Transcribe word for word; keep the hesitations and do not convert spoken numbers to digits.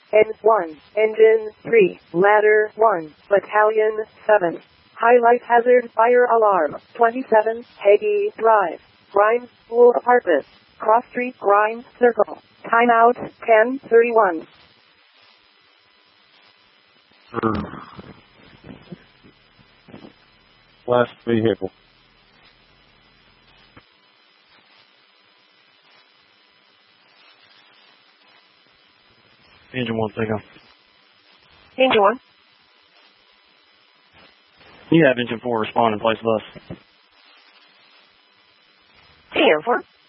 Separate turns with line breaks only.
N one, Engine three, Ladder one, Battalion seven. High life hazard fire alarm, twenty-seven, Hague Drive, Grimes School Apartment, Cross Street Grimes Circle. Timeout, ten thirty-one.
Last vehicle.
Engine one, take off.
Engine one.
You have engine four respond in place of us.
Engine four.